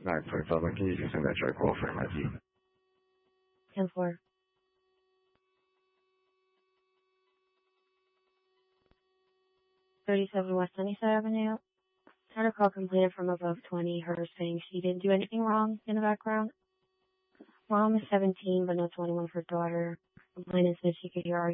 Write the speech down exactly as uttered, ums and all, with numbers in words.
nine twenty-seven, can you just send that truck call for M I T? ten four. thirty-seven West Sunnyside Avenue. Had a call completed from above twenty, her saying she didn't do anything wrong in the background. Mom is seventeen, but no twenty-one for daughter. Complainant said she could hear